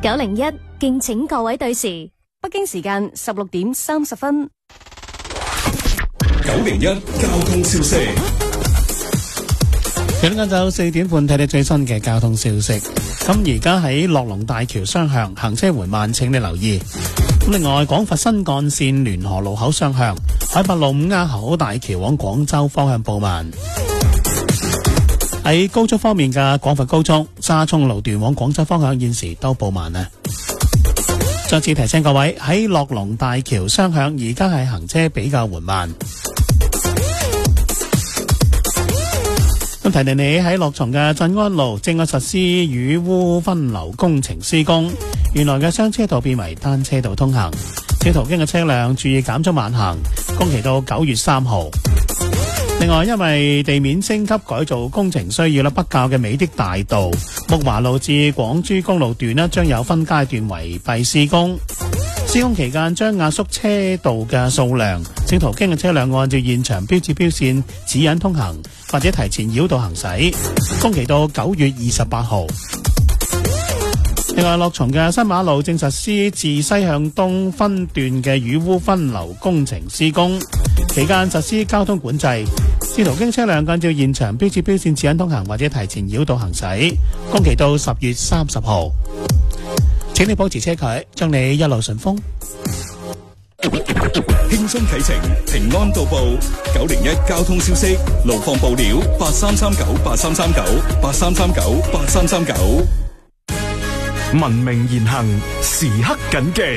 901，敬請各位對時。北京時間16點30分。 901交通消息。 今日晏晝4點半睇你最新嘅交通消息。咁而家喺樂龍大橋雙向行車緩慢，請你留意。咁另外，廣佛新幹線聯河路口雙向海拔路5丫口大橋往廣州方向報慢。喺高速方面嘅廣佛高速沙涌路段往廣州方向現時都報慢啊！再次提醒各位，喺樂龍大橋雙向而家係行車比較緩慢。咁提提你喺樂松嘅鎮安路正在實施雨污分流工程施工，原來嘅雙車道變為單車道通行，請途經嘅車輛注意減速慢行，工期到9月3號。另外，因為地面升級改造工程需要北滘嘅美的大道木華路至廣珠公路段將有分階段圍蔽施工，施工期間將壓縮車道嘅數量，請途經嘅車輛按照現場標誌標線指引通行，或者提前繞道行駛，工期到9月28號。另外，樂松嘅新馬路正實施自西向東分段嘅雨污分流工程施工，期間實施交通管制，致途經車輛按照現場標誌標線指引通行，或者提前繞道行駛，工期到10月30號。請你保持車距，將你一路順風。 輕鬆啟程，平安到步。901交通消息，路況報料8339833983398339。 文明言行，時刻謹記。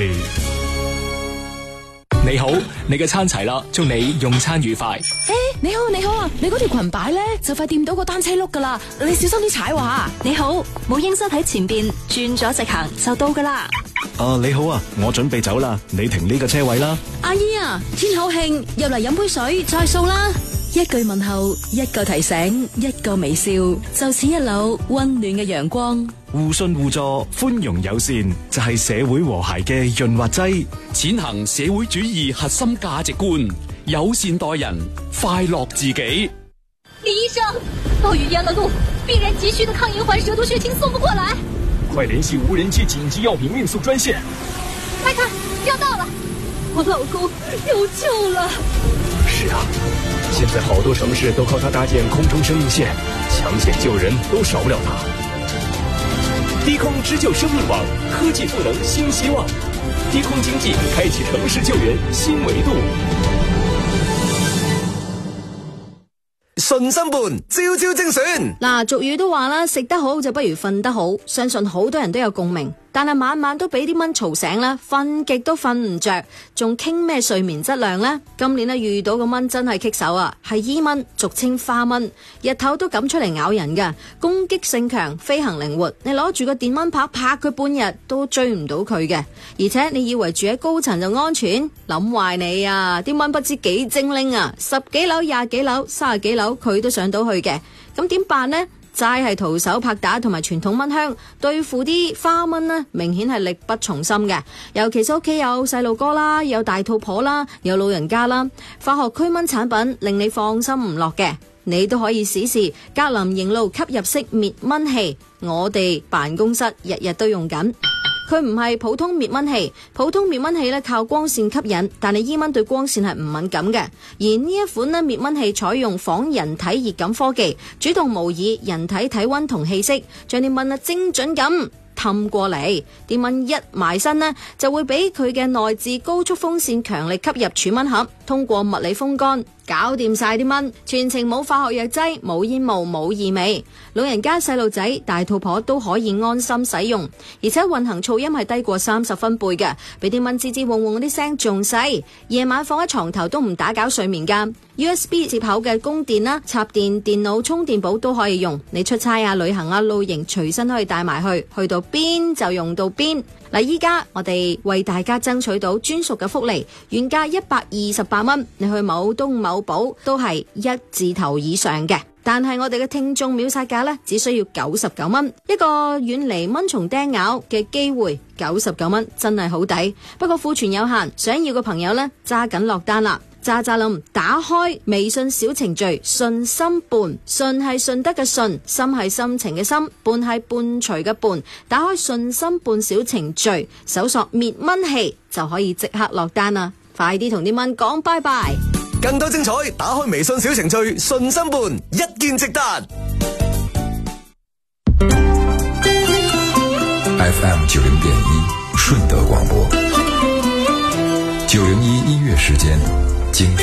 你好，你嘅餐齊啦，祝你用餐愉快。 你好啊，你嗰條裙擺咧就快掂到個單車轆噶啦，你小心啲踩喎。 你好，母嬰室喺前邊，轉咗直行就到噶啦。 你好啊，我準備走啦，你停呢個車位啦。 阿姨啊，天口慶，入嚟飲杯水再掃啦。一句問候，一個提醒，一個微笑，就似一縷溫暖嘅陽光。 互信互助，寬容友善，就係社會和諧嘅潤滑劑。 踐行社會主義核心價值觀，友善待人，快樂自己。 李醫生，暴雨淹了路，病人急需的抗炎環蛇毒血清送不過來， 快聯繫無人機緊急藥品運輸專線。 快看，要到了，我老公有救了。 是啊，現在好多城市都靠它搭建空中生命線，搶險救人都少不了它。低空支救生命網，科技賦能新希望，低空經濟開啟城市救援新維度。 順心伴，朝朝精選。 嗱，俗語都話啦，食得好就不如瞓得好，相信好多人都有共鳴。但係晚晚都俾啲蚊嘈醒啦，瞓極都瞓唔着，仲傾咩睡眠質量呢？今年遇到個蚊真係棘手啊，係伊蚊，俗稱花蚊，日頭都敢出嚟咬人噶，攻擊性強，飛行靈活，你攞住個電蚊拍拍佢半日都追唔到佢嘅。而且你以為住喺高層就安全？諗壞你啊！啲蚊不知幾精靈啊，10幾樓、20幾樓、30幾樓佢都上到去嘅。咁點辦呢？齋係徒手拍打同埋傳統蚊香對付啲花蚊呢，明顯係力不從心嘅。尤其是屋企有細路哥啦，有大肚婆啦，有老人家啦，化學驅蚊產品令你放心唔落嘅，你都可以試試格林營路吸入式滅蚊器。我哋辦公室日日都用緊。佢唔係普通滅蚊器，普通滅蚊器咧靠光線吸引，但係伊蚊對光線係唔敏感嘅。而呢一款咧滅蚊器採用仿人體熱感科技，主動模擬人體體溫同氣息，將啲蚊精準咁氹過嚟，啲蚊一埋身呢，就會俾佢嘅內置高速風扇強力吸入儲蚊盒，通過物理風乾搞掂晒啲蚊，全程冇化學藥劑，冇煙霧，冇異味，老人家、細路仔、大肚婆都可以安心使用，而且運行噪音係低過30分貝嘅，俾啲蚊吱吱嗡嗡嗰啲聲仲細，夜晚放喺床頭都唔打攪睡眠噶。USB 接口嘅供電啦，插電電腦充電寶都可以用，你出差啊、旅行啊、露營隨身可以帶埋去，去到邊就用到邊。嗱，依家我哋為大家爭取到專屬嘅福利，原價128蚊，你去某東某寶都係1字頭以上嘅。但係我哋嘅聽眾秒殺價呢，只需要99蚊，一個遠離蚊蟲叮咬嘅機會，99蚊真係好抵。不過庫存有限，想要嘅朋友呢，揸緊落單啦。 咋咋諗打開微信小程序順心伴，順係順德嘅順，心係心情嘅心，伴係伴隨嘅伴。打開順心伴小程序，搜索滅蚊器就可以即刻落單啦！快啲同啲蚊講拜拜！ 更多精彩，打開微信小程序順心伴，一鍵直達。 FM 90.1順德廣播，901音樂時間。